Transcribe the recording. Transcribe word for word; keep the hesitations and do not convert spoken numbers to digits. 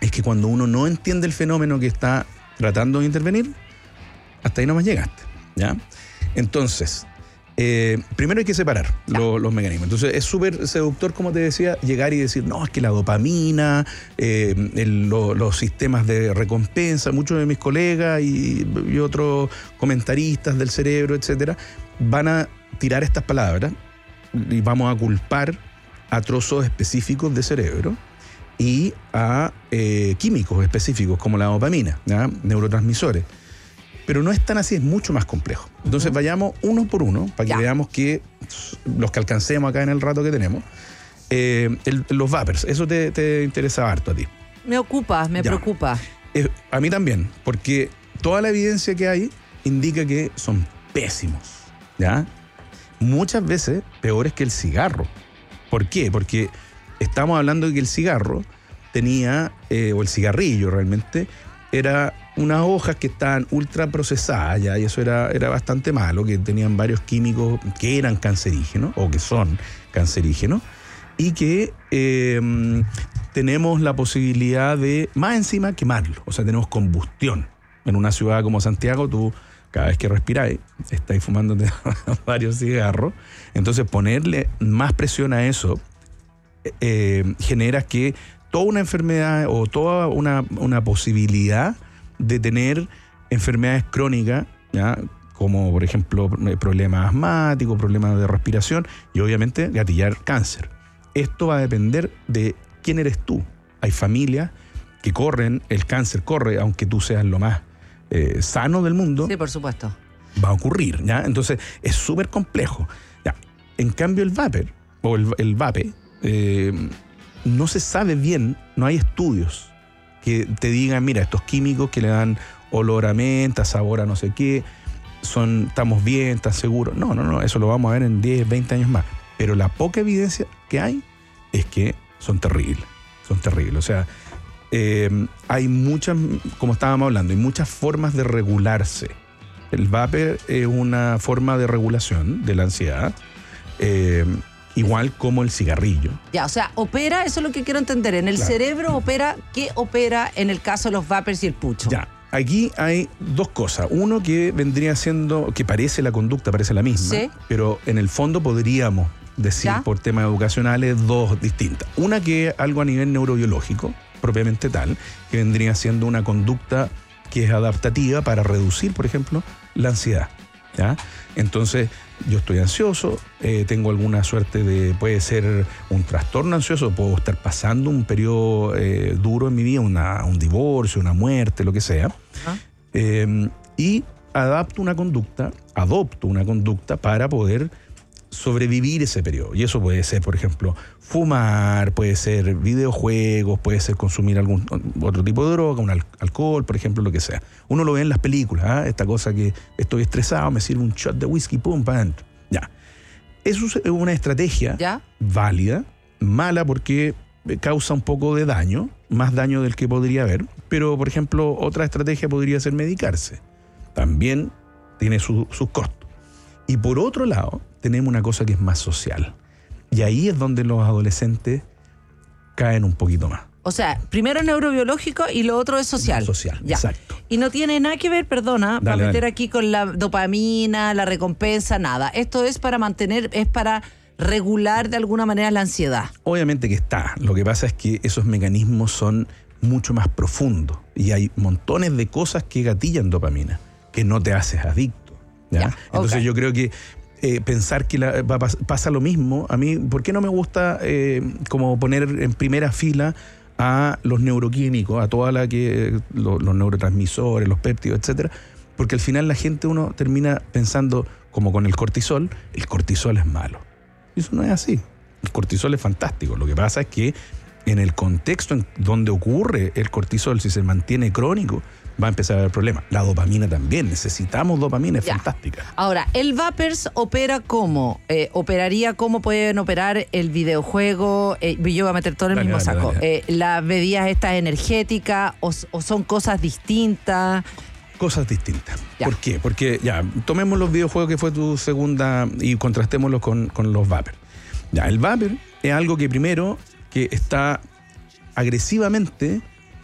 es que cuando uno no entiende el fenómeno que está tratando de intervenir, hasta ahí nomás llegaste, ¿ya? Entonces, eh, primero hay que separar lo, los mecanismos. Entonces, es súper seductor, como te decía, llegar y decir, no, es que la dopamina, eh, el, lo, los sistemas de recompensa, muchos de mis colegas y, y otros comentaristas del cerebro, etcétera, van a tirar estas palabras y vamos a culpar a trozos específicos de cerebro y a eh, químicos específicos como la dopamina, ¿ya? Neurotransmisores. Pero no es tan así, es mucho más complejo. Entonces uh-huh. vayamos uno por uno para que ya. veamos que los que alcancemos acá en el rato que tenemos, eh, el, los vapers, eso te, te interesa harto a ti. Me ocupa, me ya. preocupa. Eh, a mí también, porque toda la evidencia que hay indica que son pésimos, ¿ya? Muchas veces peores que el cigarro. ¿Por qué? Porque estamos hablando de que el cigarro tenía, eh, o el cigarrillo realmente, era unas hojas que estaban ultra procesadas ya, y eso era, era bastante malo, que tenían varios químicos que eran cancerígenos, o que son cancerígenos, y que eh, tenemos la posibilidad de, más encima, quemarlo. O sea, tenemos combustión. En una ciudad como Santiago, tú cada vez que respiráis, estáis fumando varios cigarros. Entonces, ponerle más presión a eso eh, genera que toda una enfermedad o toda una, una posibilidad de tener enfermedades crónicas, ¿ya? Como por ejemplo problemas asmáticos, problemas de respiración y obviamente gatillar cáncer. Esto va a depender de quién eres tú. Hay familias que corren, el cáncer corre, aunque tú seas lo más eh, sano del mundo. Sí, por supuesto. Va a ocurrir, ¿ya? Entonces es súper complejo. ¿Ya? En cambio el vapor, o el, el vape, eh, no se sabe bien, no hay estudios que te digan, mira, estos químicos que le dan olor a menta, sabor a no sé qué, son, estamos bien, estás seguros. No, no, no, eso lo vamos a ver en diez, veinte años más. Pero la poca evidencia que hay es que son terribles, son terribles. O sea, eh, hay muchas, como estábamos hablando, hay muchas formas de regularse. El vapor es una forma de regulación de la ansiedad, eh, igual como el cigarrillo. Ya, o sea, opera, eso es lo que quiero entender. En el claro. cerebro opera, ¿qué opera en el caso de los vapers y el pucho? Ya, aquí hay dos cosas. Uno que vendría siendo, que parece la conducta, parece la misma, ¿sí? Pero en el fondo podríamos decir, ¿ya? Por temas educacionales, dos distintas. Una que es algo a nivel neurobiológico, propiamente tal, que vendría siendo una conducta que es adaptativa para reducir, por ejemplo, la ansiedad, ¿ya? Entonces, yo estoy ansioso, eh, tengo alguna suerte de, puede ser un trastorno ansioso, puedo estar pasando un periodo eh, duro en mi vida, una, un divorcio, una muerte, lo que sea, ¿ah? eh, y adapto una conducta, adopto una conducta para poder sobrevivir ese periodo. Y eso puede ser, por ejemplo, fumar, puede ser videojuegos, puede ser consumir algún otro tipo de droga, un al- alcohol, por ejemplo, lo que sea. Uno lo ve en las películas, ¿eh? Esta cosa que estoy estresado, me sirve un shot de whisky, pum, para adentro. Ya. Eso es una estrategia ¿ya? válida, mala porque causa un poco de daño, más daño del que podría haber, pero, por ejemplo, otra estrategia podría ser medicarse. También tiene su, sus costos. Y por otro lado, tenemos una cosa que es más social. Y ahí es donde los adolescentes caen un poquito más. O sea, primero es neurobiológico y lo otro es social. Social, ya. Exacto. Y no tiene nada que ver, perdona, dale, para meter dale. aquí con la dopamina, la recompensa, nada. Esto es para mantener, es para regular de alguna manera la ansiedad. Obviamente que está. Lo que pasa es que esos mecanismos son mucho más profundos. Y hay montones de cosas que gatillan dopamina, que no te haces adicto. ¿ya? Ya, Entonces okay. yo creo que eh, pensar que la, va, pasa lo mismo, a mí, ¿por qué no me gusta eh, como poner en primera fila a los neuroquímicos, a toda la que, lo, los neurotransmisores, los péptidos, etcétera? Porque al final la gente, uno termina pensando, como con el cortisol, el cortisol es malo. Y eso no es así. El cortisol es fantástico. Lo que pasa es que en el contexto en donde ocurre el cortisol, si se mantiene crónico, va a empezar a haber problemas. La dopamina también, necesitamos dopamina, es ya. fantástica. Ahora, ¿el vapers opera cómo? Eh, ¿Operaría cómo pueden operar el videojuego? Eh, yo voy a meter todo en el dale, mismo dale, saco. Dale, dale. Eh, ¿Las bebidas estas energéticas o, o son cosas distintas? Cosas distintas. Ya. ¿Por qué? Porque, ya, tomemos los videojuegos que fue tu segunda y contrastémoslos con, con los vapers. Ya, el vapor es algo que primero, que está agresivamente